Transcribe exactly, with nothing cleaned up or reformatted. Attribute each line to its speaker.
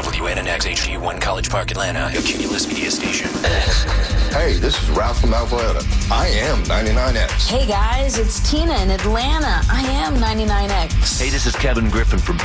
Speaker 1: W N N X H D one College Park, Atlanta, a Cumulus Media station.
Speaker 2: Hey, this is Ralph from Alpharetta. I am ninety-nine X.
Speaker 3: Hey guys, it's Tina in Atlanta. I am ninety-nine X.
Speaker 4: Hey, this is Kevin Griffin from